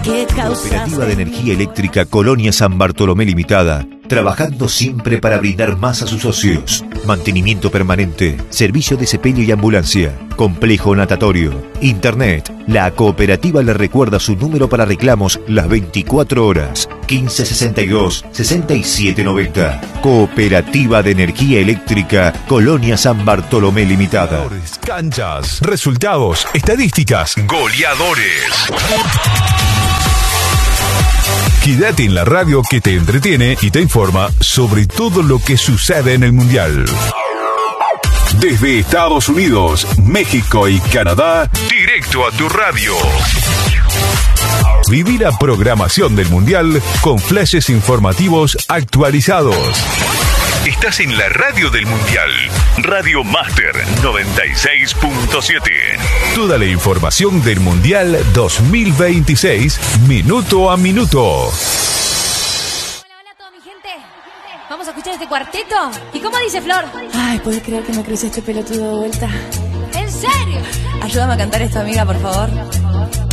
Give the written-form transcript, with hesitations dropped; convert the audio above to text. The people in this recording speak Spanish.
que causas. Cooperativa de Energía Eléctrica Colonia San Bartolomé Limitada, trabajando siempre para brindar más a sus socios. Mantenimiento permanente, servicio de sepelio y ambulancia, complejo natatorio, internet. La cooperativa le recuerda su número para reclamos las 24 horas, 1562-6790. Cooperativa de Energía Eléctrica Colonia San Bartolomé Limitada. Canchas, resultados, estadísticas, goleadores. Quédate en la radio que te entretiene y te informa sobre todo lo que sucede en el Mundial. Desde Estados Unidos, México y Canadá, directo a tu radio. Viví la programación del Mundial con flashes informativos actualizados. Estás en la radio del Mundial. Radio Master 96.7. Toda la información del Mundial 2026, minuto a minuto. Hola, hola a toda mi gente. Vamos a escuchar este cuarteto. ¿Y cómo dice Flor? Ay, ¿puedes creer que me crucé este pelotudo de vuelta? ¿En serio? Ayúdame a cantar esto, amiga, por favor.